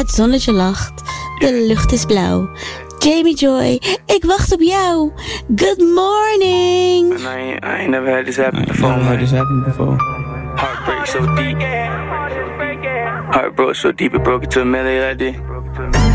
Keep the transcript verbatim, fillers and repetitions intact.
Het zonnetje lacht, de lucht is blauw. Jamie Joy, ik wacht op jou. Good morning. I ain't, I ain't never had this happen before. Never had this happen before. Heartbreak so deep. Heart broke so deep it broke into a melody like this.